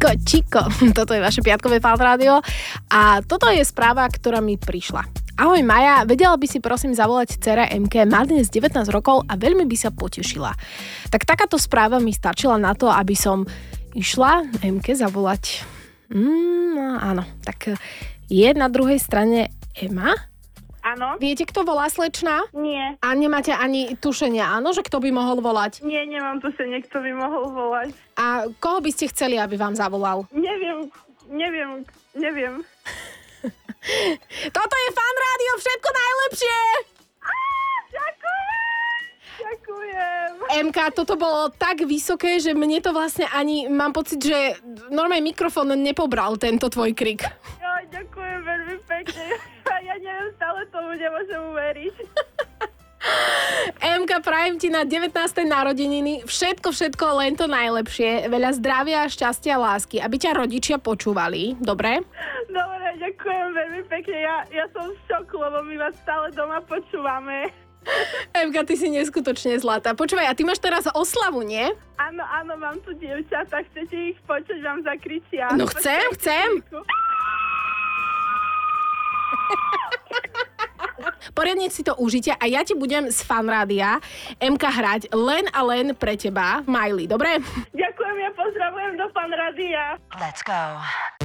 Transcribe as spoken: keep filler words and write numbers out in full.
Čiko, čiko. Toto je vaše piatkové Fan rádio a toto je správa, ktorá mi prišla. Ahoj Maja, vedela by si prosím zavolať dcere Emke, má dnes devätnásť rokov a veľmi by sa potešila. Tak takáto správa mi stačila na to, aby som išla Emke zavolať. Mm, áno, tak je na druhej strane Ema? Áno. Viete, kto volá, slečná? Nie. A nemáte ani tušenia, áno, že kto by mohol volať? Nie, nemám tušenie, kto by mohol volať. A koho by ste chceli, aby vám zavolal? Neviem, neviem, neviem. Toto je Fan rádio, všetko najlepšie! Á, ďakujem! Ďakujem. Emka, toto bolo tak vysoké, že mne to vlastne ani, mám pocit, že normálne mikrofón nepobral tento tvoj krik. Jo, ďakujem veľmi pekne. Ja neviem, stále tomu nemôžem uveriť. Emka, prajem ti na devätnáste narodeniny všetko, všetko, len to najlepšie. Veľa zdravia, šťastia, lásky, aby ťa rodičia počúvali, dobre? Dobre, ďakujem veľmi pekne. Ja, ja som v šoku, lebo my vás stále doma počúvame. Emka, ty si neskutočne zlatá. Počúvaj, a ty máš teraz oslavu, nie? Áno, áno, mám tu dievčatá, chcete ich počuť, vám zakričia. No chcem, chcem. Poriadne si to užite a ja ti budem z Fan rádia Emka hrať len a len pre teba, Miley, dobre? Ďakujem, ja pozdravujem do Fan rádia. Let's go.